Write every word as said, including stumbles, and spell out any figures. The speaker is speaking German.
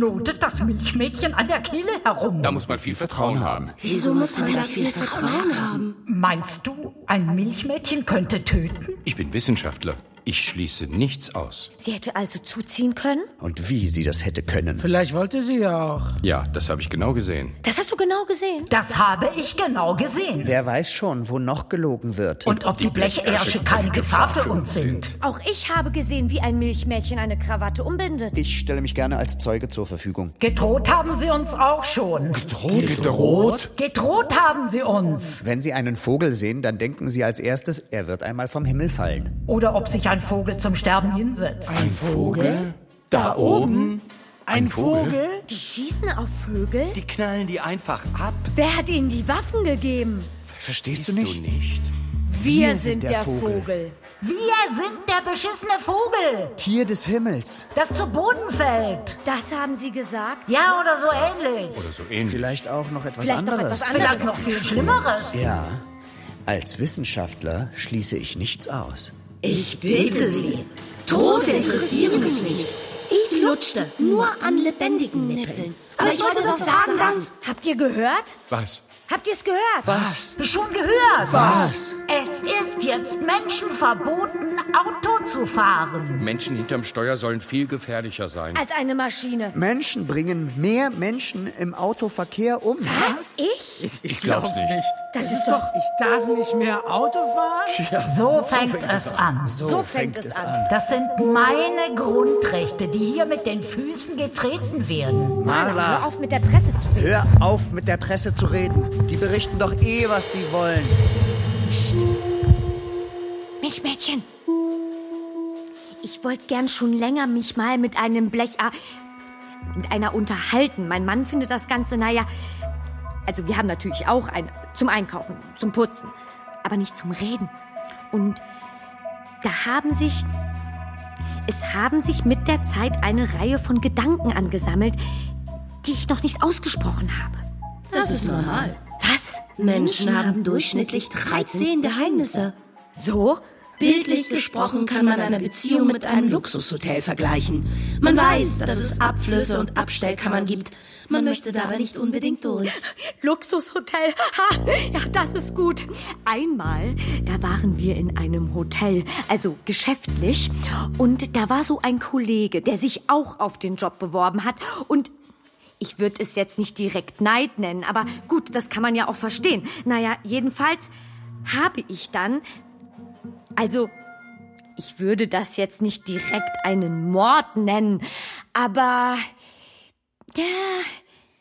knotet das Milchmädchen an der Kehle herum. Da muss man viel Vertrauen haben. Wieso muss man da viel Vertrauen haben? Meinst du, ein Milchmädchen könnte töten? Ich bin Wissenschaftler. Ich schließe nichts aus. Sie hätte also zuziehen können? Und wie sie das hätte können. Vielleicht wollte sie ja auch. Ja, das habe ich genau gesehen. Das hast du genau gesehen? Das habe ich genau gesehen. Wer weiß schon, wo noch gelogen wird. Und ob die Blechärsche keine Gefahr für uns sind. Auch ich habe gesehen, wie ein Milchmädchen eine Krawatte umbindet. Ich stelle mich gerne als Zeuge zur Verfügung. Gedroht haben sie uns auch schon. Gedroht? Gedroht? Gedroht haben sie uns. Wenn Sie einen Vogel sehen, dann denken Sie als erstes, er wird einmal vom Himmel fallen. Oder ob sich ein Vogel zum Sterben hinsetzt. Ein Vogel? Da oben? Ein Vogel? Die schießen auf Vögel? Die knallen die einfach ab. Wer hat ihnen die Waffen gegeben? Verstehst du nicht? Du nicht? Wir, Wir sind, sind der der Vogel. Vogel. Wir sind der beschissene Vogel, Tier des Himmels. das zu Boden fällt. Das haben sie gesagt? Ja, oder so ähnlich. Oder so ähnlich. Vielleicht auch noch etwas Vielleicht noch anderes. etwas anderes. Vielleicht noch viel Schlimmeres. Ja, als Wissenschaftler schließe ich nichts aus. Ich bitte Sie. Tote interessieren mich nicht. Ich lutschte nur an lebendigen Nippeln. Aber ich wollte doch sagen, dass... Habt ihr gehört? Was? Habt ihr es gehört? Was? Schon gehört. Was? Es ist jetzt Menschen verboten, Auto zu fahren. Menschen hinterm Steuer sollen viel gefährlicher sein. Als eine Maschine. Menschen bringen mehr Menschen im Autoverkehr um. Was? Ich? Ich, ich glaub's nicht. Das ist doch... Ich darf nicht mehr Auto fahren? Ja, So fängt, fängt es an. So fängt es an. Das sind meine Grundrechte, die hier mit den Füßen getreten werden. Hör Marla, auf, mit der Presse zu reden. hör auf, mit der Presse zu reden. Die berichten doch eh, was sie wollen. Psst. Milchmädchen. Ich wollte gern schon länger mich mal mit einem Blech... Ah, mit einer unterhalten. Mein Mann findet das Ganze, naja... Also wir haben natürlich auch eine zum Einkaufen, zum Putzen. Aber nicht zum Reden. Und da haben sich... Es haben sich mit der Zeit eine Reihe von Gedanken angesammelt, die ich noch nicht ausgesprochen habe. Das ist normal. Was? Menschen haben durchschnittlich dreizehn Geheimnisse. So? Bildlich gesprochen kann man eine Beziehung mit einem Luxushotel vergleichen. Man weiß, dass es Abflüsse und Abstellkammern gibt. Man möchte dabei nicht unbedingt durch. Luxushotel, ha, ja, das ist gut. Einmal, da waren wir in einem Hotel, also geschäftlich, und da war so ein Kollege, der sich auch auf den Job beworben hat und ich würde es jetzt nicht direkt Neid nennen, aber gut, das kann man ja auch verstehen. Naja, jedenfalls habe ich dann, also ich würde das jetzt nicht direkt einen Mord nennen, aber